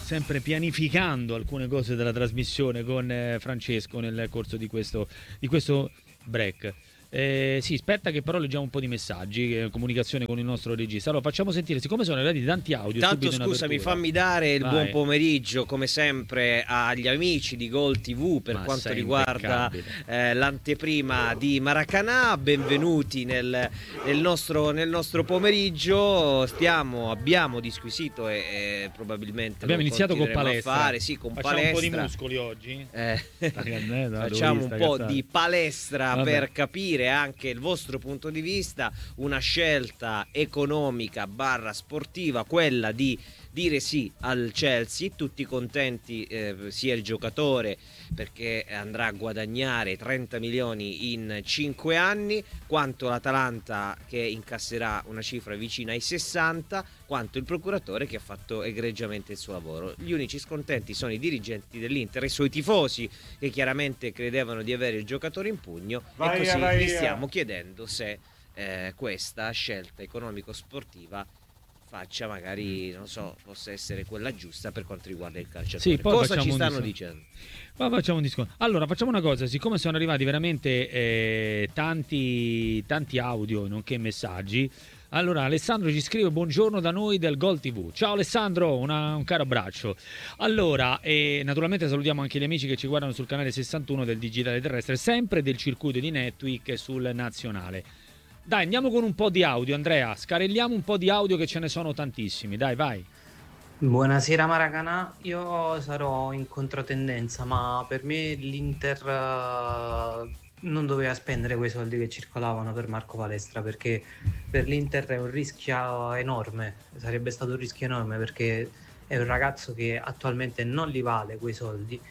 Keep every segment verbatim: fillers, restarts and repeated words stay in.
sempre pianificando alcune cose della trasmissione con eh, Francesco nel corso di questo, di questo break. Eh, sì, aspetta che però leggiamo un po' di messaggi, eh, comunicazione con il nostro regista. Allora facciamo sentire, siccome sono arrivati tanti audio. Tanto scusami, fammi dare il Vai. buon pomeriggio come sempre agli amici di Gol tivù per Ma quanto riguarda eh, l'anteprima di Maracanã. Benvenuti nel, nel, nostro, nel nostro pomeriggio. Stiamo, abbiamo disquisito e, e probabilmente abbiamo iniziato con palestra. Fare, sì, con facciamo palestra. un po' di muscoli oggi. Eh, Canneta, facciamo un po' cazzata. di palestra. Vabbè. Per capire anche il vostro punto di vista, una scelta economica barra sportiva, quella di dire sì al Chelsea, tutti contenti, eh, sia il giocatore perché andrà a guadagnare trenta milioni in cinque anni, quanto l'Atalanta che incasserà una cifra vicina ai sessanta, quanto il procuratore che ha fatto egregiamente il suo lavoro. Gli unici scontenti sono i dirigenti dell'Inter e i suoi tifosi che chiaramente credevano di avere il giocatore in pugno. Vai, e così vai, gli stiamo chiedendo se eh, questa scelta economico-sportiva faccia magari, non so, possa essere quella giusta per quanto riguarda il calciatore. Sì, poi cosa ci stanno dis- dicendo? Poi facciamo un discorso. Allora, facciamo una cosa, siccome sono arrivati veramente eh, tanti, tanti audio, nonché messaggi, allora Alessandro ci scrive: buongiorno da noi del Gol tivù. Ciao Alessandro, una, un caro abbraccio. Allora, eh, naturalmente salutiamo anche gli amici che ci guardano sul canale sessantuno del Digitale Terrestre, sempre del circuito di Netwick sul nazionale. Dai, andiamo con un po' di audio, Andrea, scarelliamo un po' di audio che ce ne sono tantissimi, dai, vai. Buonasera Maracanã, io sarò in controtendenza, ma per me l'Inter uh, non doveva spendere quei soldi che circolavano per Marco Palestra, perché per l'Inter è un rischio enorme, sarebbe stato un rischio enorme perché è un ragazzo che attualmente non li vale quei soldi.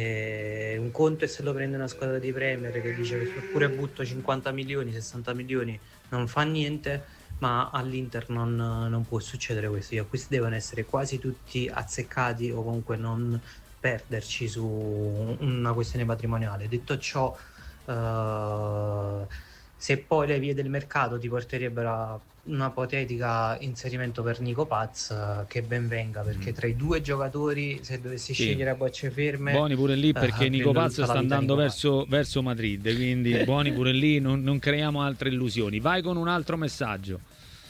E un conto è se lo prende una squadra di Premier che dice che pure butto cinquanta milioni, sessanta milioni non fa niente, ma all'Inter non, non può succedere questo. Gli acquisti devono essere quasi tutti azzeccati o comunque non perderci su una questione patrimoniale. Detto ciò, uh, se poi le vie del mercato ti porterebbero a una ipotetica inserimento per Nico Paz, uh, che ben venga, perché tra i due giocatori, se dovessi sì. scegliere a bocce ferme, buoni pure lì, perché uh, Nico Paz sta andando verso, Paz. verso Madrid, quindi buoni pure lì, non, non creiamo altre illusioni. Vai con un altro messaggio.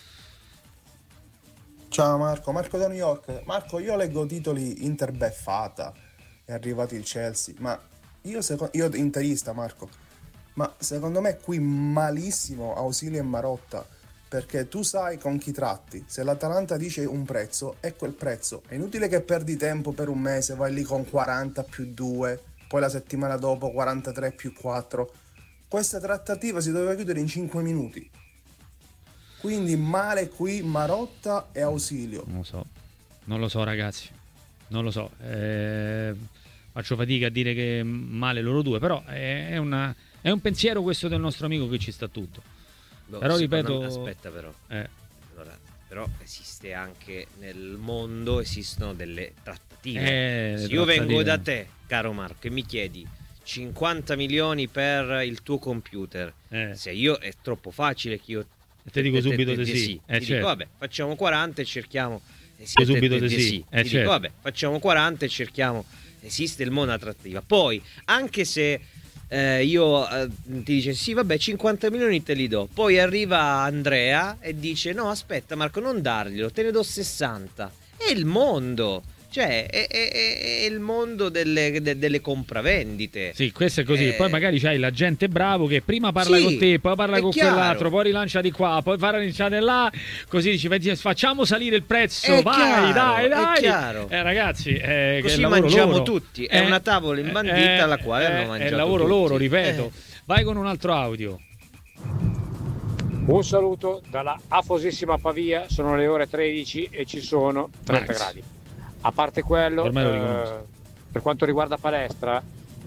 Ciao Marco, Marco da New York. Marco, io leggo titoli Inter beffata, è arrivato il Chelsea, ma io, seco- io interista Marco, ma secondo me qui malissimo Ausilio e Marotta, perché tu sai con chi tratti. Se l'Atalanta dice un prezzo, è quel prezzo. È inutile che perdi tempo per un mese, vai lì con quaranta più due, poi la settimana dopo quarantatré più quattro. Questa trattativa si doveva chiudere in cinque minuti. Quindi male qui Marotta e Ausilio. Non lo so, non lo so ragazzi, non lo so. Eh, faccio fatica a dire che male loro due, però è, una, è un pensiero questo del nostro amico che ci sta tutto. No, però ripeto, aspetta però. Eh. Allora, però esiste anche nel mondo, esistono delle trattative. Eh, Se le io trattative. vengo da te, caro Marco, e mi chiedi cinquanta milioni per il tuo computer, eh. se io è troppo facile che io te, te dico subito di sì, sì. Eh, ti certo. dico vabbè, facciamo quaranta e cerchiamo esiste subito di sì, sì. Eh, ti certo. dico vabbè, facciamo quaranta e cerchiamo, esiste il mondo della trattativa. Poi anche se Eh, io eh, ti dice sì vabbè cinquanta milioni te li do, poi arriva Andrea e dice no aspetta Marco non darglielo, te ne do sessanta. È il mondo, cioè è, è, è il mondo delle, de, delle compravendite. Sì, questo è così. Eh... Poi magari c'hai la gente bravo che prima parla sì, con te, poi parla con chiaro. quell'altro, poi rilancia di qua, poi fa rilanciare là, così dici facciamo salire il prezzo, è vai chiaro, dai dai. È chiaro. Eh, ragazzi, eh, così che è mangiamo loro. tutti, è eh, una tavola imbandita eh, alla quale eh, hanno mangiato è il lavoro tutti. loro, ripeto. Eh. Vai con un altro audio. Un saluto dalla afosissima Pavia, sono le ore tredici e ci sono trenta Max. gradi. A parte quello, Ormai lo eh, riconosco. per quanto riguarda palestra,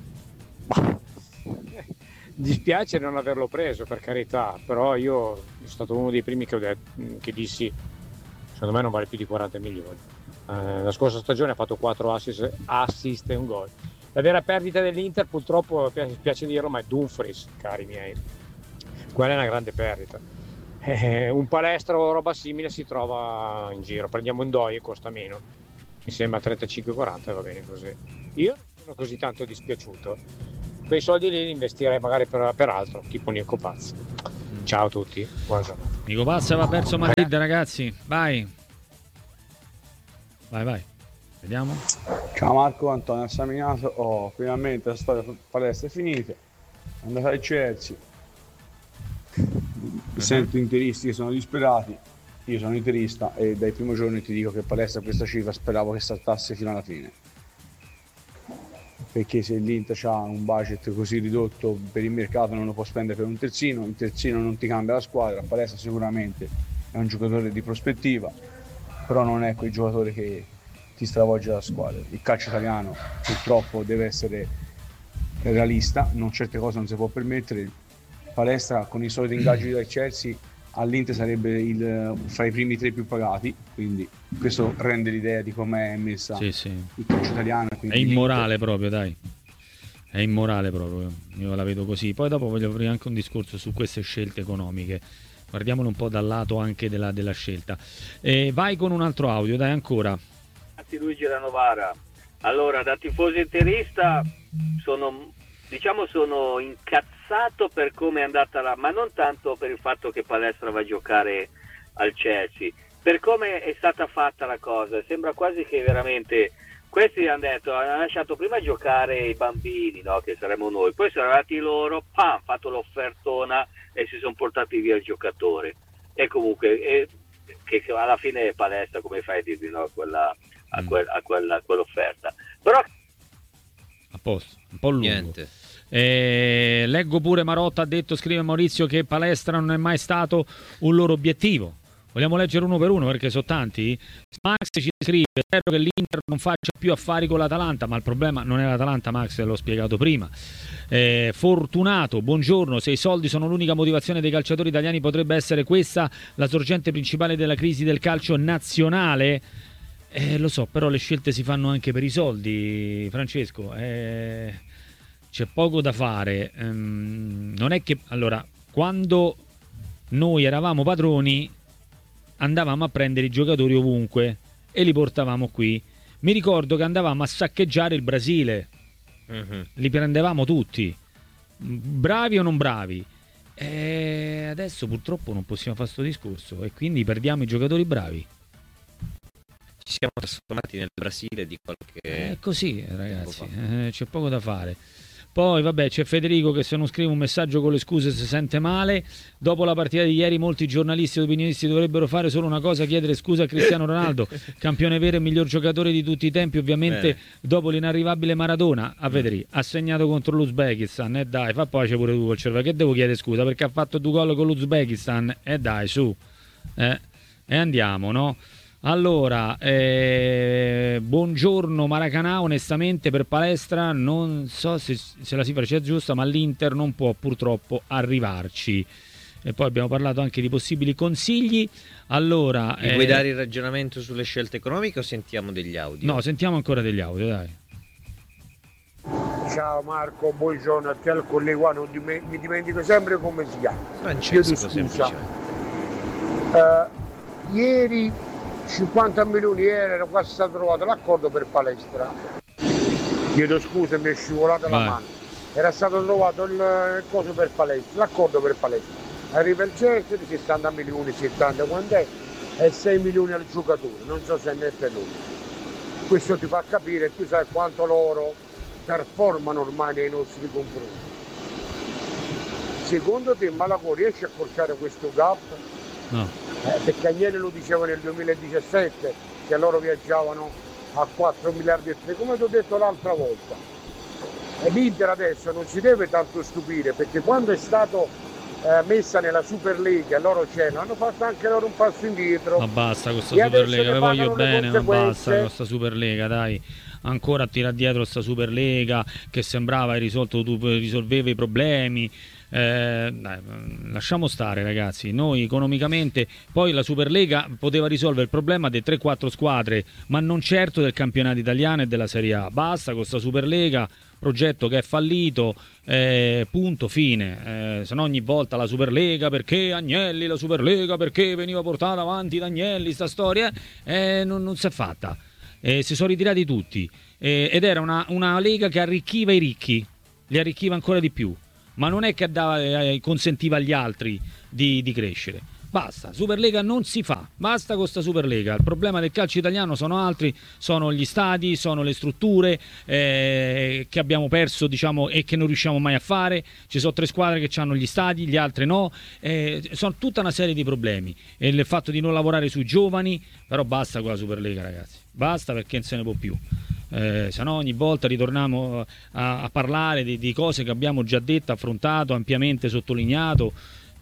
dispiace non averlo preso, per carità, però io sono stato uno dei primi che, ho detto, che dissi secondo me non vale più di quaranta milioni. Eh, la scorsa stagione ha fatto quattro assist, assist e un gol. La vera perdita dell'Inter, purtroppo, mi piace dirlo, ma è Dumfries, cari miei. Quella è una grande perdita. Eh, un palestra o roba simile si trova in giro. Prendiamo un Doi e costa meno. mi sembra trentacinque quaranta, va bene così. Io non sono così tanto dispiaciuto, quei soldi lì li investirei magari per, per altro, tipo Nico Pazzi. Ciao a tutti, buona giornata. Nico Pazzi va verso Madrid, ragazzi, vai vai vai, vediamo. Ciao Marco, Antonio Saminato. Oh, finalmente la storia palestra è finita, è andata al Chelsea. Uh-huh. Sento interisti che sono disperati, io sono interista e dai primi giorni ti dico che palestra questa cifra speravo che saltasse fino alla fine, perché se l'Inter ha un budget così ridotto per il mercato non lo può spendere per un terzino, il terzino non ti cambia la squadra, palestra sicuramente è un giocatore di prospettiva, però non è quel giocatore che ti stravolge la squadra. Il calcio italiano purtroppo deve essere realista, non certe cose non si può permettere. Palestra con i soliti ingaggi del Chelsea all'Inter sarebbe il, fra i primi tre più pagati, quindi questo rende l'idea di come è messa sì, sì. il calcio italiano. È immorale proprio, dai, è immorale proprio, io la vedo così. Poi dopo voglio aprire anche un discorso su queste scelte economiche, guardiamolo un po' dal lato anche della, della scelta. E vai con un altro audio, dai, ancora. Luigi da Novara. Allora, da tifoso interista sono, diciamo, sono incazzato per come è andata la, ma non tanto per il fatto che Palestra va a giocare al Chelsea, per come è stata fatta la cosa. Sembra quasi che veramente questi hanno detto, hanno lasciato prima giocare i bambini, no, che saremmo noi, poi sono arrivati loro, pam, fatto l'offertona e si sono portati via il giocatore. E comunque e, che alla fine è Palestra, come fai a dirvi, no, quella A, quel, a, quella, a quell'offerta, però a posto, un po' lungo. Niente. Eh, leggo pure Marotta ha detto, scrive Maurizio, che Palestra non è mai stato un loro obiettivo. Vogliamo leggere uno per uno perché sono tanti. Max ci scrive, spero che l'Inter non faccia più affari con l'Atalanta, ma il problema non è l'Atalanta, Max, l'ho spiegato prima. eh, Fortunato, buongiorno, se i soldi sono l'unica motivazione dei calciatori italiani, potrebbe essere questa la sorgente principale della crisi del calcio nazionale? Eh, lo so, però le scelte si fanno anche per i soldi, Francesco. Eh, c'è poco da fare. Ehm, non è che, allora, quando noi eravamo padroni, andavamo a prendere i giocatori ovunque e li portavamo qui. Mi ricordo che andavamo a saccheggiare il Brasile, uh-huh. li prendevamo tutti, bravi o non bravi. E adesso purtroppo non possiamo fare questo discorso e quindi perdiamo i giocatori bravi. Ci siamo trasformati nel Brasile di qualche... È così, ragazzi, eh, c'è poco da fare. Poi vabbè, c'è Federico che se non scrive un messaggio con le scuse si sente male. Dopo la partita di ieri molti giornalisti e opinionisti dovrebbero fare solo una cosa, chiedere scusa a Cristiano Ronaldo, campione vero e miglior giocatore di tutti i tempi, ovviamente. Bene. Dopo l'inarrivabile Maradona, a Federico, ha segnato contro l'Uzbekistan, e eh dai, fa pace pure tu col cervello, che devo chiedere scusa perché ha fatto due gol con l'Uzbekistan, e eh dai, su, eh, e andiamo, no? Allora, eh, buongiorno Maracanã, onestamente per Palestra non so se, se la cifra sia giusta, ma l'Inter non può purtroppo arrivarci. E poi abbiamo parlato anche di possibili consigli. Allora, Vuoi eh, guidare il ragionamento sulle scelte economiche o sentiamo degli audio? No, sentiamo ancora degli audio, dai. Ciao Marco, buongiorno a te, al collega qua, non dim- mi dimentico sempre come si chiama. Francesco, semplicemente. Uh, ieri cinquanta milioni era quasi stato trovato l'accordo per Palestra. Chiedo scusa, mi è scivolata Vai. la mano. Era stato trovato il, il coso per Palestra, l'accordo per Palestra. Arriva il Chelsea di sessanta milioni, settanta quant'è, e sei milioni al giocatore. Non so se ne è per lui. Questo ti fa capire, tu sai quanto loro performano ormai nei nostri confronti. Secondo te Malagò riesce a portare questo gap? No. Eh, perché Agnelli lo diceva nel duemiladiciassette che loro viaggiavano a quattro miliardi e tre, come ti ho detto l'altra volta. E l'Inter adesso non si deve tanto stupire, perché quando è stato eh, messa nella Superlega e loro c'erano, hanno fatto anche loro un passo indietro. Ma basta con sta Superlega, vi voglio bene, ma basta con sta Superlega, dai. Ancora a tirare dietro sta Superlega che sembrava hai risolto, tu risolveva i problemi. Eh, dai, lasciamo stare, ragazzi. Noi economicamente, poi la Superlega poteva risolvere il problema delle tre quattro squadre, ma non certo del campionato italiano e della Serie A. Basta con sta Superlega, progetto che è fallito, eh, punto, fine. Eh, se no ogni volta la Superlega, perché Agnelli, la Superlega perché veniva portata avanti da Agnelli sta storia, eh, non, non si è fatta. eh, si sono ritirati tutti, eh, ed era una, una lega che arricchiva i ricchi, li arricchiva ancora di più, ma non è che dava, eh, consentiva agli altri di, di crescere. Basta, Superlega non si fa, basta con sta Superlega. Il problema del calcio italiano sono altri, sono gli stadi, sono le strutture eh, che abbiamo perso, diciamo, e che non riusciamo mai a fare. Ci sono tre squadre che hanno gli stadi, gli altri no, eh, sono tutta una serie di problemi. E il fatto di non lavorare sui giovani, però basta con la Superlega, ragazzi, basta, perché non se ne può più. Eh, se no ogni volta ritorniamo a, a parlare di, di cose che abbiamo già detto, affrontato, ampiamente sottolineato.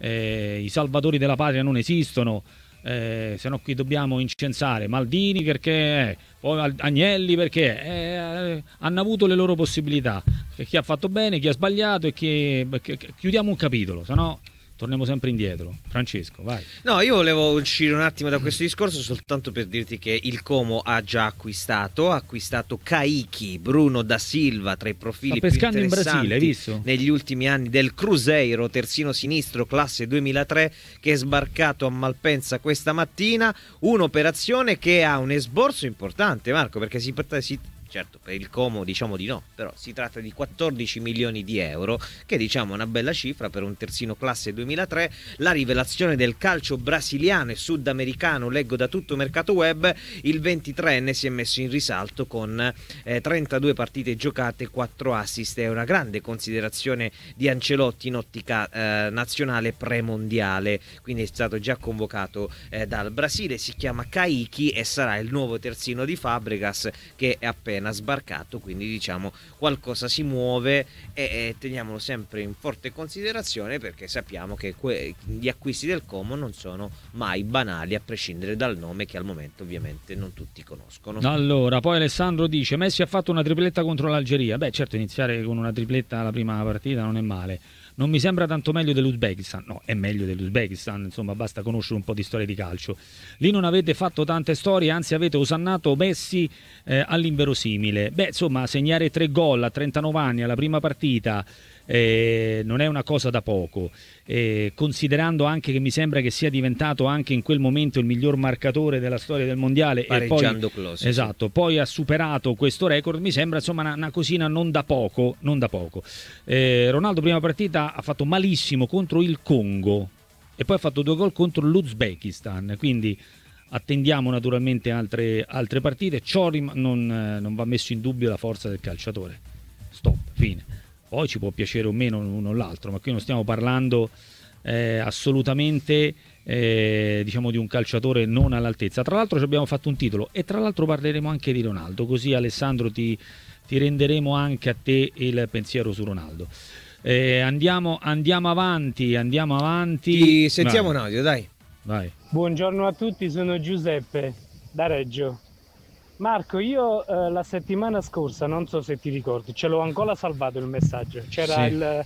Eh, i salvatori della patria non esistono, eh, se no qui dobbiamo incensare Maldini perché eh, poi Agnelli perché eh, hanno avuto le loro possibilità, chi ha fatto bene, chi ha sbagliato, e chi, che, che, chiudiamo un capitolo, se no torniamo sempre indietro. Francesco, vai. No, io volevo uscire un attimo da questo discorso soltanto per dirti che il Como ha già acquistato, ha acquistato Kaique, Bruno da Silva, tra i profili Sta più pescando in interessanti Brasile, hai visto? negli ultimi anni del Cruzeiro, terzino sinistro classe duemilatré, che è sbarcato a Malpensa questa mattina. Un'operazione che ha un esborso importante, Marco, perché si, si certo per il Como diciamo di no, però si tratta di quattordici milioni di euro, che diciamo è una bella cifra per un terzino classe duemilatré, la rivelazione del calcio brasiliano e sudamericano, leggo da tutto Mercato Web. Il ventitreenne si è messo in risalto con eh, trentadue partite giocate, quattro assist, è una grande considerazione di Ancelotti in ottica eh, nazionale premondiale, quindi è stato già convocato eh, dal Brasile, si chiama Kaique e sarà il nuovo terzino di Fabregas, che è appena sbarcato, quindi diciamo qualcosa si muove e, e teniamolo sempre in forte considerazione, perché sappiamo che que- gli acquisti del Como non sono mai banali, a prescindere dal nome che al momento ovviamente non tutti conoscono. Allora, poi Alessandro dice: Messi ha fatto una tripletta contro l'Algeria. Beh, certo, iniziare con una tripletta la prima partita non è male. Non mi sembra tanto meglio dell'Uzbekistan. No, è meglio dell'Uzbekistan, insomma, basta conoscere un po' di storia di calcio. Lì non avete fatto tante storie, anzi avete osannato Messi eh, all'inverosimile. Beh, insomma, segnare tre gol a trentanove anni alla prima partita eh, non è una cosa da poco, eh, considerando anche che mi sembra che sia diventato anche in quel momento il miglior marcatore della storia del mondiale, pareggiando e poi, close, esatto, sì. Poi ha superato questo record, mi sembra insomma una, una cosina non da poco, non da poco. Eh, Ronaldo prima partita ha fatto malissimo contro il Congo e poi ha fatto due gol contro l'Uzbekistan, quindi attendiamo naturalmente altre, altre partite. Ciò rim- non, non va messo in dubbio la forza del calciatore. Stop, fine. Poi ci può piacere o meno l'uno o l'altro, ma qui non stiamo parlando eh, assolutamente eh, diciamo di un calciatore non all'altezza. Tra l'altro ci abbiamo fatto un titolo e tra l'altro parleremo anche di Ronaldo, così Alessandro ti, ti renderemo anche a te il pensiero su Ronaldo. Eh, andiamo, andiamo avanti, andiamo avanti. Ti sentiamo un audio, dai. Vai. Buongiorno a tutti, sono Giuseppe da Reggio. Marco, io eh, la settimana scorsa, non so se ti ricordi, ce l'ho ancora salvato il messaggio. C'era sì. il,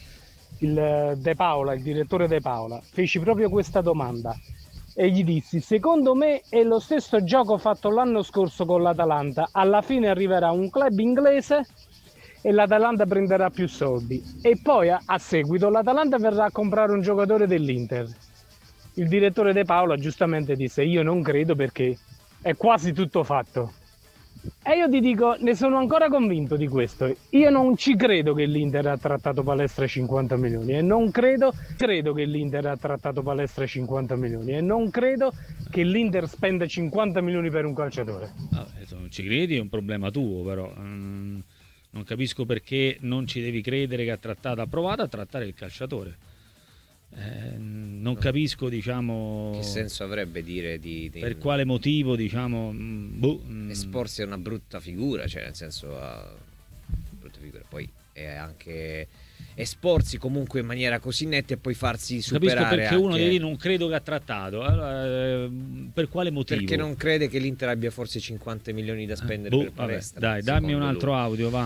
il De Paola, il direttore De Paola. Feci proprio questa domanda e gli dissi: secondo me è lo stesso gioco fatto l'anno scorso con l'Atalanta. Alla fine arriverà un club inglese e l'Atalanta prenderà più soldi. E poi a, a seguito l'Atalanta verrà a comprare un giocatore dell'Inter. Il direttore De Paola giustamente disse: io non credo, perché è quasi tutto fatto. E io ti dico, ne sono ancora convinto di questo. Io non ci credo che l'Inter ha trattato Palestra cinquanta milioni e non credo, credo che l'Inter ha trattato Palestra cinquanta milioni e non credo che l'Inter spenda cinquanta milioni per un calciatore. Vabbè, se non ci credi è un problema tuo, però mm, non capisco perché non ci devi credere che ha trattato, ha provato a trattare il calciatore. Eh, non capisco, diciamo, che senso avrebbe dire di, di per quale motivo, diciamo, boh, esporsi a una brutta figura, cioè nel senso a brutta figura, poi è anche esporsi comunque in maniera così netta e poi farsi superare. Capisco perché anche... uno di lì non credo che ha trattato. Allora, eh, per quale motivo? Perché non crede che l'Inter abbia forse cinquanta milioni da spendere eh, boh, per Palestra. Vabbè, dai, dammi un altro lui. audio, va.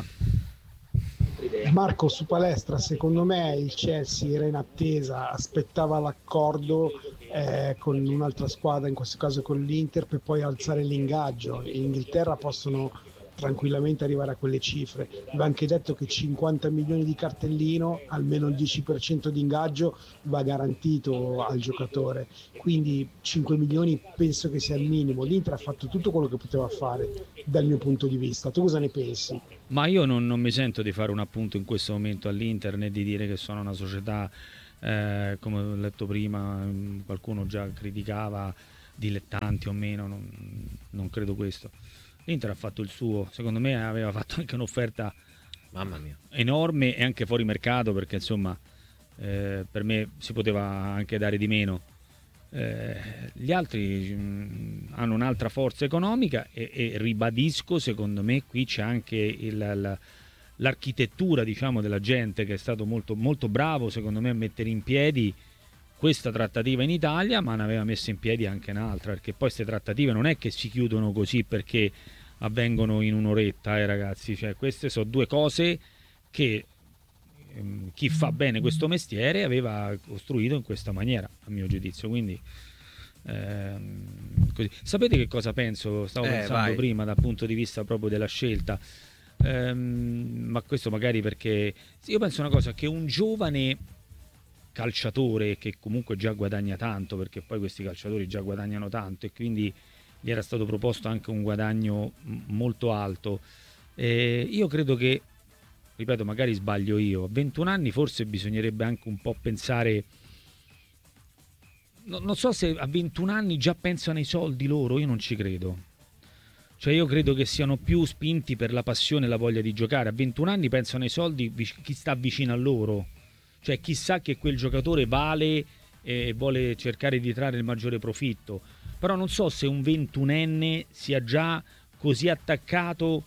Marco, su Palestra, secondo me il Chelsea era in attesa, aspettava l'accordo eh, con un'altra squadra, in questo caso con l'Inter, per poi alzare l'ingaggio. In Inghilterra possono tranquillamente arrivare a quelle cifre. Va anche detto che cinquanta milioni di cartellino, almeno il dieci per cento di ingaggio va garantito al giocatore, quindi cinque milioni penso che sia il minimo. L'Inter ha fatto tutto quello che poteva fare dal mio punto di vista. Tu cosa ne pensi? Ma io non, non mi sento di fare un appunto in questo momento all'Inter, né di dire che sono una società, eh, come ho letto prima, qualcuno già criticava, dilettanti o meno, non, non credo questo. L'Inter ha fatto il suo, secondo me aveva fatto anche un'offerta mamma mia enorme e anche fuori mercato, perché insomma eh, per me si poteva anche dare di meno. Eh, gli altri mh, hanno un'altra forza economica e, e ribadisco, secondo me qui c'è anche il, la, l'architettura, diciamo, della gente, che è stato molto, molto bravo secondo me a mettere in piedi questa trattativa in Italia, ma ne aveva messo in piedi anche un'altra, perché poi queste trattative non è che si chiudono così perché avvengono in un'oretta, eh ragazzi, cioè queste sono due cose che ehm, chi fa bene questo mestiere aveva costruito in questa maniera, a mio giudizio, quindi ehm, così. Sapete che cosa penso? Stavo eh, pensando vai. prima dal punto di vista proprio della scelta, ehm, ma questo magari perché io penso una cosa, che un giovane calciatore che comunque già guadagna tanto, perché poi questi calciatori già guadagnano tanto e quindi gli era stato proposto anche un guadagno molto alto, eh, io credo che, ripeto, magari sbaglio io, a ventuno anni forse bisognerebbe anche un po' pensare, no, non so se a ventuno anni già pensano ai soldi loro, io non ci credo, cioè io credo che siano più spinti per la passione e la voglia di giocare. A ventuno anni pensano ai soldi chi sta vicino a loro, cioè chi sa che quel giocatore vale e vuole cercare di trarre il maggiore profitto. Però non so se un ventunenne sia già così attaccato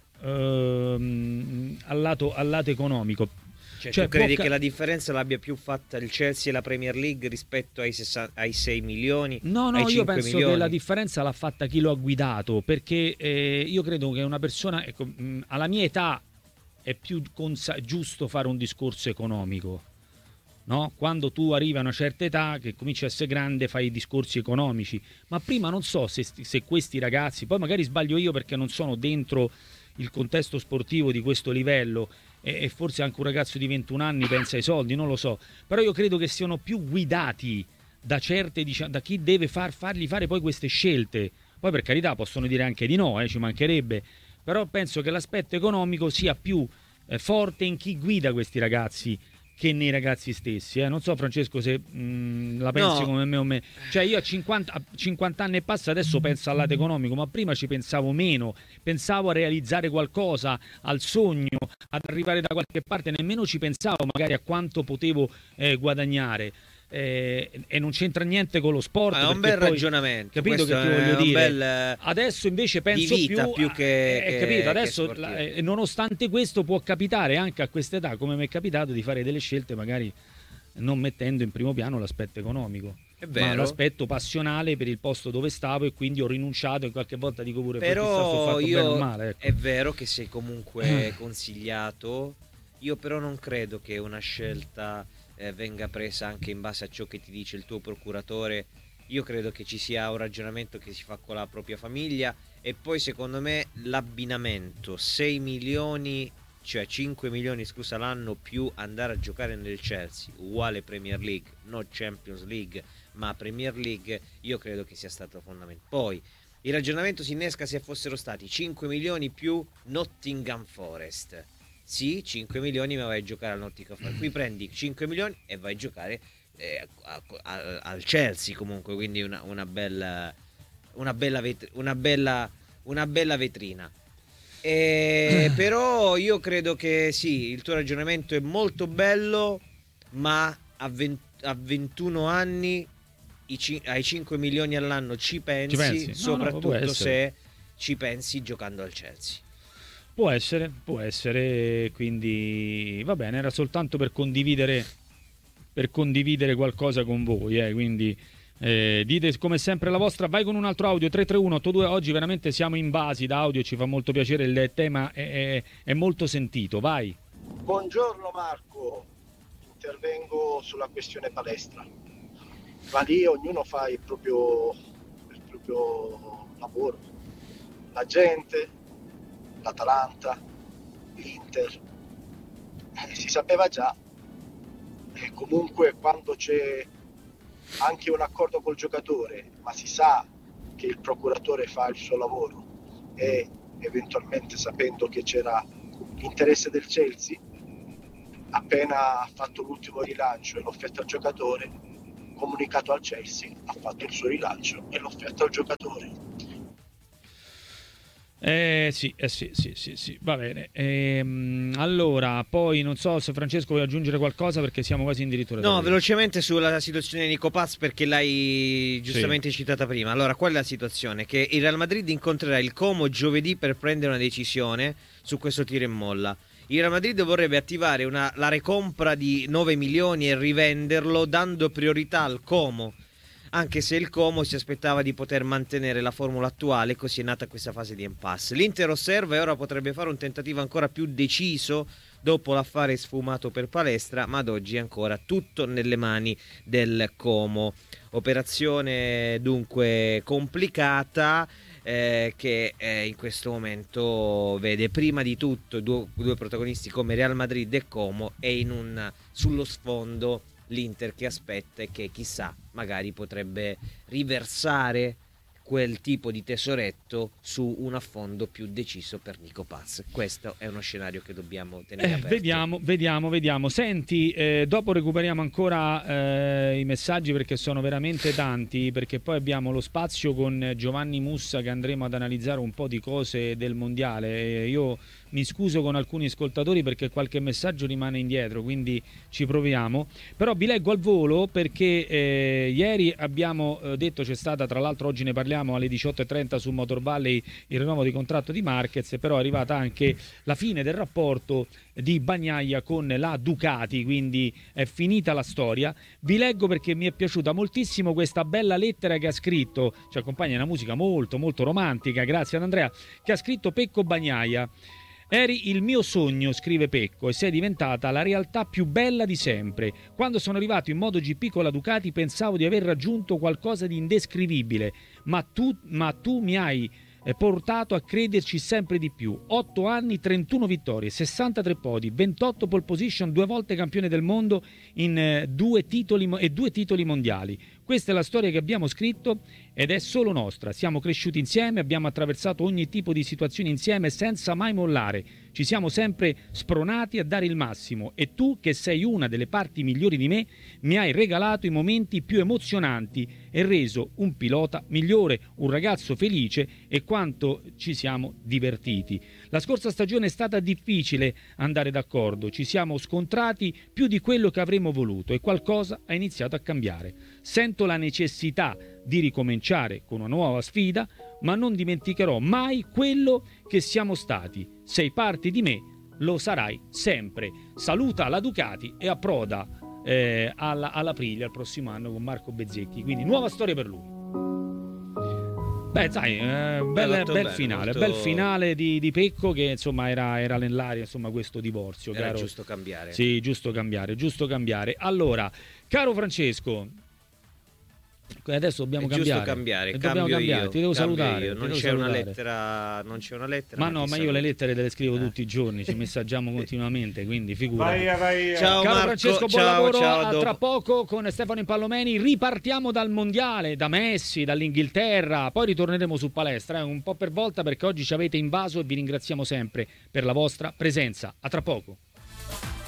ehm, al, lato, al lato economico. Cioè, Cioè, tu credi può ca- che la differenza l'abbia più fatta il Chelsea e la Premier League rispetto ai, sessanta, ai sei milioni? No, no, ai io cinque penso milioni? che la differenza l'ha fatta chi lo ha guidato, perché eh, io credo che una persona, ecco, mh, alla mia età è più consa- giusto fare un discorso economico, no? Quando tu arrivi a una certa età, che cominci a essere grande, fai i discorsi economici, ma prima non so se, se questi ragazzi, poi magari sbaglio io perché non sono dentro il contesto sportivo di questo livello e, e forse anche un ragazzo di ventuno anni pensa ai soldi, non lo so, però io credo che siano più guidati da certe, diciamo, da chi deve far, fargli fare poi queste scelte. Poi per carità possono dire anche di no, eh, ci mancherebbe, però penso che l'aspetto economico sia più eh, forte in chi guida questi ragazzi che nei ragazzi stessi, eh. Non so Francesco se mh, la pensi No. come me o me, cioè io a cinquanta, a cinquanta anni e passa adesso penso al lato economico, ma prima ci pensavo meno, pensavo a realizzare qualcosa, al sogno, ad arrivare da qualche parte, nemmeno ci pensavo magari a quanto potevo eh, guadagnare. Eh, e non c'entra niente con lo sport. Ma è un perché bel poi, ragionamento. capito che Questo ti voglio è un dire? bel, Adesso invece penso di vita, più, più che, eh, che- capito? che Adesso sportivo. la- eh, nonostante questo può capitare anche a quest'età, come mi è capitato, di fare delle scelte magari non mettendo in primo piano l'aspetto economico, È ma vero. l'aspetto passionale per il posto dove stavo, e quindi ho rinunciato, e qualche volta dico pure chissà se ho Però fatto bene o io male, ecco. è vero che sei comunque consigliato. Io però non credo che una scelta eh, venga presa anche in base a ciò che ti dice il tuo procuratore. Io credo che ci sia un ragionamento che si fa con la propria famiglia, e poi secondo me l'abbinamento sei milioni, cioè cinque milioni scusa l'anno, più andare a giocare nel Chelsea uguale Premier League, non Champions League ma Premier League, io credo che sia stato fondamentale. Poi il ragionamento si innesca se fossero stati cinque milioni più Nottingham Forest. Sì, cinque milioni ma vai a giocare al Nottingham Forest. Qui prendi cinque milioni e vai a giocare eh, a- a- al Chelsea comunque, quindi una, una bella una bella vet- una bella una bella vetrina. E però io credo che sì, il tuo ragionamento è molto bello, ma a, vent- a ventuno anni i ci- ai cinque milioni all'anno ci pensi, Ci pensi? No, no, soprattutto può essere. se ci pensi giocando al Chelsea. Può essere, può essere, quindi va bene, era soltanto per condividere per condividere qualcosa con voi, eh, quindi eh, dite come sempre la vostra. Vai con un altro audio, tre tre uno otto due. Oggi veramente siamo invasi da audio, ci fa molto piacere, il tema è, è, è molto sentito, vai. Buongiorno Marco, intervengo sulla questione palestra. Ma lì ognuno fa il proprio, il proprio lavoro. La gente l'Atalanta, l'Inter, eh, si sapeva già. E comunque quando c'è anche un accordo col giocatore, ma si sa che il procuratore fa il suo lavoro, e eventualmente sapendo che c'era l'interesse del Chelsea, appena ha fatto l'ultimo rilancio e l'offerta al giocatore, comunicato al Chelsea, ha fatto il suo rilancio e l'offerta al giocatore. Eh sì, eh sì, sì, sì, sì, va bene. Ehm, allora, poi non so se Francesco vuoi aggiungere qualcosa perché siamo quasi addirittura. No, velocemente sulla situazione di Nico Paz, perché l'hai giustamente Sì. citata prima. Allora, qual è la situazione? Che il Real Madrid incontrerà il Como giovedì per prendere una decisione su questo tiro e molla. Il Real Madrid vorrebbe attivare una, la recompra di nove milioni e rivenderlo, dando priorità al Como, anche se il Como si aspettava di poter mantenere la formula attuale, così è nata questa fase di impasse. L'Inter osserva e ora potrebbe fare un tentativo ancora più deciso dopo l'affare sfumato per Palestra, ma ad oggi è ancora tutto nelle mani del Como. Operazione dunque complicata, eh, che eh, in questo momento vede prima di tutto due, due protagonisti come Real Madrid e Como, e in un, sullo sfondo l'Inter che aspetta e che chissà magari potrebbe riversare quel tipo di tesoretto su un affondo più deciso per Nico Paz. Questo è uno scenario che dobbiamo tenere Eh, aperto. vediamo, vediamo, vediamo. Senti, eh, dopo recuperiamo ancora eh, i messaggi perché sono veramente tanti, perché poi abbiamo lo spazio con Giovanni Mussa che andremo ad analizzare un po' di cose del mondiale. E io mi scuso con alcuni ascoltatori perché qualche messaggio rimane indietro, quindi ci proviamo. Però vi leggo al volo perché eh, ieri abbiamo eh, detto, c'è stata, tra l'altro oggi ne parliamo alle diciotto e trenta su Motor Valley, il rinnovo di contratto di Marquez, però è arrivata anche la fine del rapporto di Bagnaia con la Ducati, quindi è finita la storia. Vi leggo perché mi è piaciuta moltissimo questa bella lettera che ha scritto, ci accompagna una musica molto molto romantica, grazie ad Andrea, che ha scritto Pecco Bagnaia. Eri il mio sogno, scrive Pecco, e sei diventata la realtà più bella di sempre. Quando sono arrivato in MotoGP con la Ducati pensavo di aver raggiunto qualcosa di indescrivibile, ma tu, ma tu mi hai portato a crederci sempre di più. otto anni, trentuno vittorie, sessantatré podi, ventotto pole position, due volte campione del mondo in eh, due titoli e due titoli mondiali. Questa è la storia che abbiamo scritto ed è solo nostra. Siamo cresciuti insieme, abbiamo attraversato ogni tipo di situazione insieme senza mai mollare. Ci siamo sempre spronati a dare il massimo e tu, che sei una delle parti migliori di me, mi hai regalato i momenti più emozionanti e reso un pilota migliore, un ragazzo felice, e quanto ci siamo divertiti. La scorsa stagione è stata difficile andare d'accordo, ci siamo scontrati più di quello che avremmo voluto e qualcosa ha iniziato a cambiare. Sento la necessità di ricominciare con una nuova sfida, ma non dimenticherò mai quello che siamo stati. Sei parte di me, lo sarai sempre. Saluta la Ducati e approda eh, alla, all'Aprilia il prossimo anno con Marco Bezzecchi. Quindi nuova storia per lui. Beh, sai, eh, bel, bel bene, finale, molto... bel finale di, di Pecco, che insomma era, era nell'aria, insomma, questo divorzio. Era caro... giusto cambiare. Sì, giusto cambiare, giusto cambiare. Allora, caro Francesco, adesso dobbiamo è cambiare. Giusto cambiare, E cambio dobbiamo cambiare. io, Ti devo cambio salutare. io. ti Non, devo c'è una salutare. lettera, non c'è una lettera. Ma no, ti ma io saluto. le lettere te le scrivo Eh. tutti i giorni, ci messaggiamo continuamente, quindi figurati. Vai, vai. Ciao Caro Marco, Francesco, buon ciao, lavoro. ciao, A dopo. tra poco con Stefano Impallomeni. Ripartiamo dal mondiale, da Messi, dall'Inghilterra. Poi ritorneremo su palestra, eh, un po' per volta, perché oggi ci avete invaso e vi ringraziamo sempre per la vostra presenza. A tra poco.